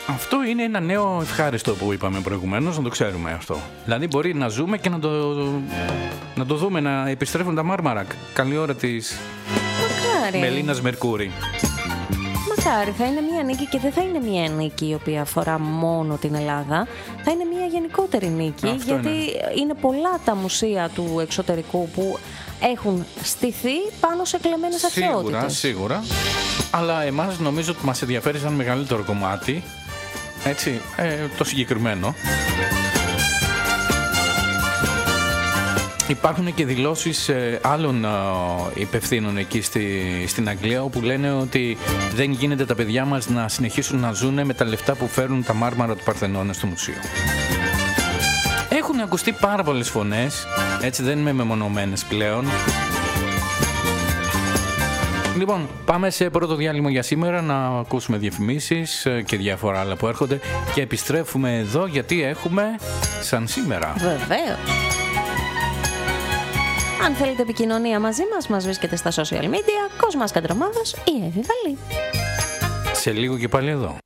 Αυτό είναι ένα νέο ευχάριστο που είπαμε προηγουμένως, να το ξέρουμε αυτό. Δηλαδή μπορεί να ζούμε και να το δούμε, να επιστρέφουν τα Μάρμαρα. Καλή ώρα της Μελίνας Μερκούρη. Μακάρι, θα είναι μια νίκη και δεν θα είναι μια νίκη η οποία αφορά μόνο την Ελλάδα. Θα είναι μια γενικότερη νίκη, αυτό γιατί είναι πολλά τα μουσεία του εξωτερικού που έχουν στηθεί πάνω σε κλεμμένες αρχαιότητες. Σίγουρα. Αλλά εμάς νομίζω ότι μας ενδιαφέρει σαν μεγαλύτερο κομμάτι, έτσι, το συγκεκριμένο. Υπάρχουν και δηλώσεις άλλων υπευθύνων εκεί στην Αγγλία, όπου λένε ότι δεν γίνεται τα παιδιά μας να συνεχίσουν να ζουν με τα λεφτά που φέρνουν τα Μάρμαρα του Παρθενώνα στο μουσείο. Έχουν ακουστεί πάρα πολλές φωνές, έτσι, δεν είμαι μεμονωμένες πλέον. Λοιπόν, πάμε σε πρώτο διάλειμμα για σήμερα, να ακούσουμε διαφημίσεις και διάφορα άλλα που έρχονται και επιστρέφουμε εδώ γιατί έχουμε σαν σήμερα. Βεβαίως. Αν θέλετε επικοινωνία μαζί μας βρίσκεται στα social media, Κοσμάς Καντρομάδος ή Εύη Βαλή. Σε λίγο και πάλι εδώ.